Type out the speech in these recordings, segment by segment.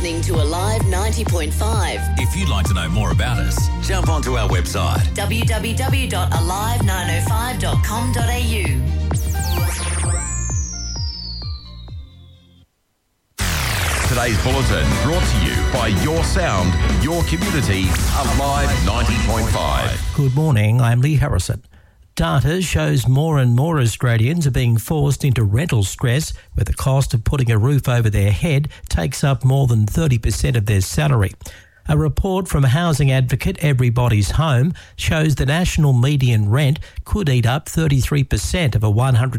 listening to Alive 90.5. If you'd like to know more about us, jump onto our website www.alive905.com.au. Today's bulletin brought to you by Your Sound, Your Community, Alive 90.5. Good morning, I'm Lee Harrison. Data shows more and more Australians are being forced into rental stress, where the cost of putting a roof over their head takes up more than 30% of their salary. A report from housing advocate Everybody's Home shows the national median rent could eat up 33% of a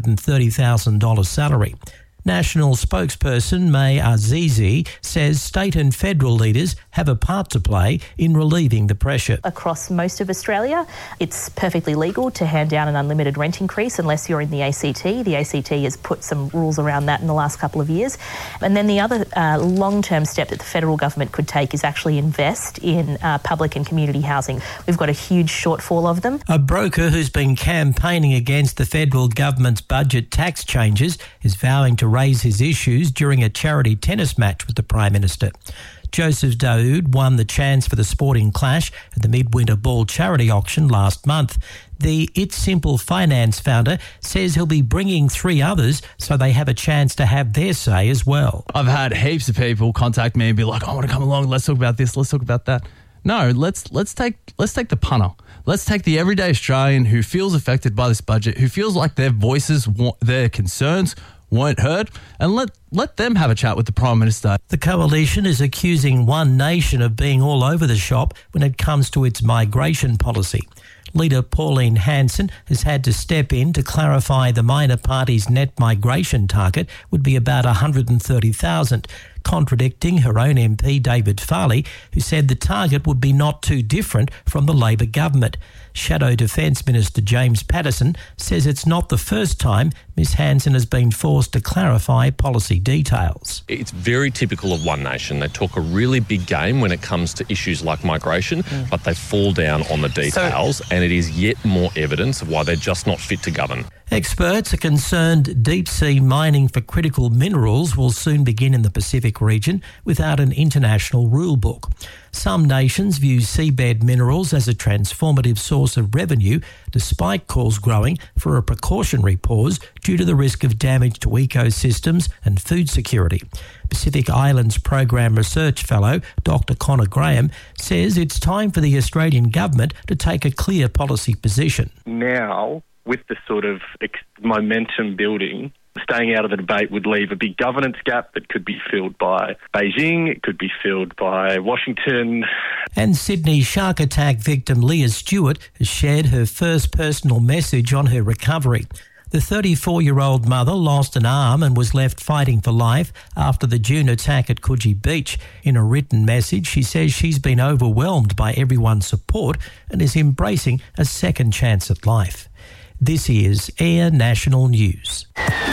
$130,000 salary. National spokesperson May Azizi says state and federal leaders have a part to play in relieving the pressure. Across most of Australia, it's perfectly legal to hand down an unlimited rent increase unless you're in the ACT. The ACT has put some rules around that in the last couple of years. And then the other long-term step that the federal government could take is actually invest in public and community housing. We've got a huge shortfall of them. A broker who's been campaigning against the federal government's budget tax changes is vowing to raise his issues during a charity tennis match with the Prime Minister. Joseph Daoud won the chance for the Sporting Clash at the Midwinter Ball charity auction last month. The It's Simple Finance founder says he'll be bringing 3 others so they have a chance to have their say as well. I've had heaps of people contact me and be like, I want to come along, let's talk about this, let's talk about that. No, let's take the punter. Let's take the everyday Australian who feels affected by this budget, who feels like their voices, their concerns weren't heard, and let them have a chat with the Prime Minister. The coalition is accusing One Nation of being all over the shop when it comes to its migration policy. Leader Pauline Hanson has had to step in to clarify the minor party's net migration target would be about 130,000, contradicting her own MP David Farley, who said the target would be not too different from the Labor government. Shadow Defence Minister James Patterson says it's not the first time Ms Hanson has been forced to clarify policy details. It's very typical of One Nation. They talk a really big game when it comes to issues like migration, but they fall down on the details, and it is yet more evidence of why they're just not fit to govern. Experts are concerned deep-sea mining for critical minerals will soon begin in the Pacific region without an international rule book. Some nations view seabed minerals as a transformative source of revenue, despite calls growing for a precautionary pause due to the risk of damage to ecosystems and food security. Pacific Islands Program Research Fellow Dr Connor Graham says it's time for the Australian government to take a clear policy position. Now, with the sort of momentum building, staying out of the debate would leave a big governance gap that could be filled by Beijing, it could be filled by Washington. And Sydney shark attack victim Leah Stewart has shared her first personal message on her recovery. The 34-year-old mother lost an arm and was left fighting for life after the June attack at Coogee Beach. In a written message, she says she's been overwhelmed by everyone's support and is embracing a second chance at life. This is Air National News.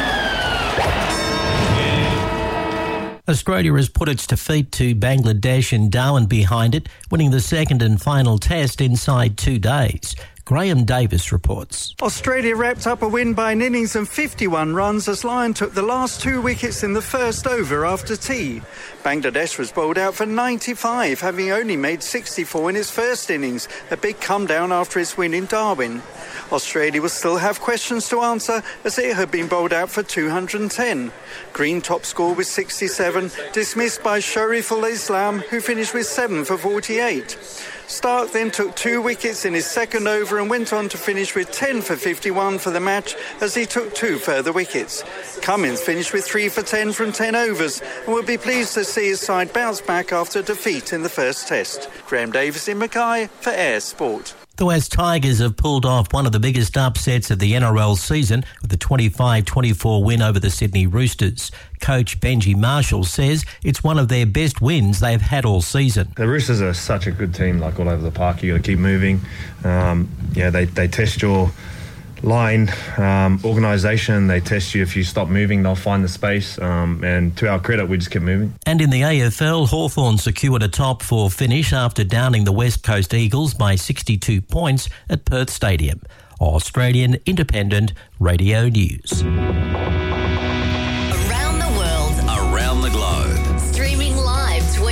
Australia has put its defeat to Bangladesh in Darwin behind it, winning the second and final test inside 2 days. Graham Davis reports. Australia wrapped up a win by an innings and 51 runs as Lyon took the last 2 wickets in the first over after tea. Bangladesh was bowled out for 95, having only made 64 in its first innings, a big come down after its win in Darwin. Australia will still have questions to answer as it had been bowled out for 210. Green top score with 67, dismissed by Shariful Islam, who finished with 7 for 48. Stark then took 2 wickets in his second over and went on to finish with 10 for 51 for the match as he took 2 further wickets. Cummins finished with 3 for 10 from 10 overs and will be pleased to see his side bounce back after defeat in the first test. Graham Davis in Mackay for Air Sport. The West Tigers have pulled off one of the biggest upsets of the NRL season with a 25-24 win over the Sydney Roosters. Coach Benji Marshall says it's one of their best wins they've had all season. The Roosters are such a good team, like all over the park. You got to keep moving. They test your line organisation. They test you. If you stop moving, they'll find the space. And to our credit, we just kept moving. And in the AFL, Hawthorn secured a top 4 finish after downing the West Coast Eagles by 62 points at Perth Stadium. Australian Independent Radio News. Around the world. Around the globe. Streaming live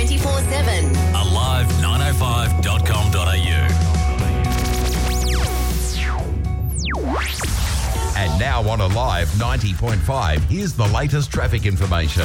Live 90.5, here's the latest traffic information.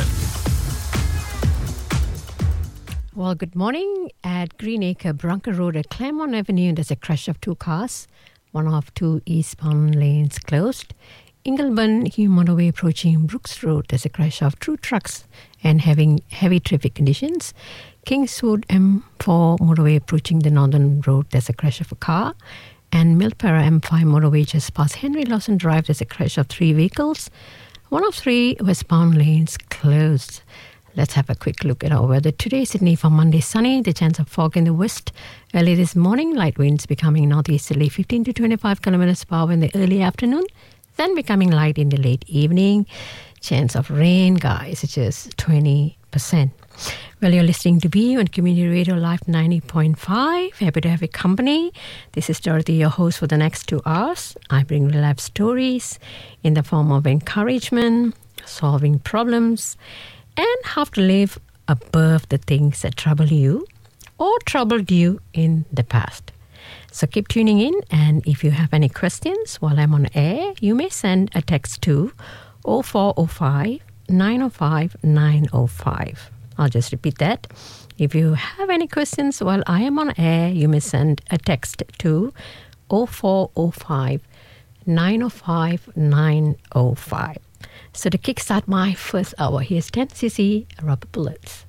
Well, good morning. At Greenacre, Bronco Road at Claremont Avenue, there's a crash of two cars. One of two eastbound lanes closed. Ingleburn Hume Motorway approaching Brooks Road, there's a crash of two trucks and having heavy traffic conditions. Kingswood M4 Motorway approaching the Northern Road, there's a crash of a car. And Milpara M5 Motorway just past Henry Lawson Drive, there's a crash of three vehicles. One of three westbound lanes closed. Let's have a quick look at our weather today. Sydney for Monday, sunny. The chance of fog in the west. Early this morning, light winds becoming northeasterly 15 to 25 kilometers per hour in the early afternoon. Then becoming light in the late evening. Chance of rain, guys, it's just 20%. Well, you're listening to BU on Community Radio Live 90.5. Happy to have your company. This is Dorothy, your host for the next 2 hours. I bring real life stories in the form of encouragement, solving problems, and how to live above the things that trouble you or troubled you in the past. So keep tuning in, and if you have any questions while I'm on air, you may send a text to 0405 905 905. I'll just repeat that. If you have any questions while I am on air, you may send a text to 0405 905 905. So to kickstart my first hour, here's 10cc Rubber Bullets.